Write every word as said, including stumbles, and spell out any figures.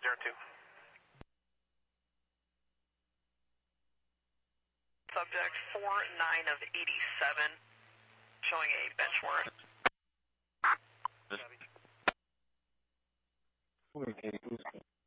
zero two. Subject four nine of eighty-seven, showing a bench warrant. Okay,